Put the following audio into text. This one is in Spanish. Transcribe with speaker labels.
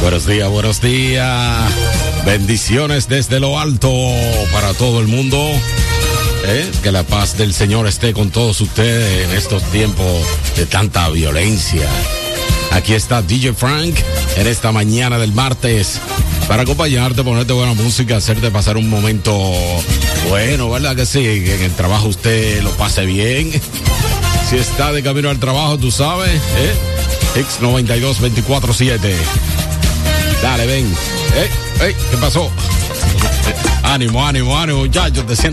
Speaker 1: Buenos días, buenos días. Bendiciones desde lo alto para todo el mundo. Que la paz del Señor esté con todos ustedes en estos tiempos de tanta violencia. Aquí está DJ Frank en esta mañana del martes para acompañarte, ponerte buena música, hacerte pasar un momento bueno, ¿verdad que sí? Que en el trabajo usted lo pase bien. Si está de camino al trabajo, tú sabes, X92 24/7. Dale, ven. ¿Qué pasó? Ánimo, muchachos, te siento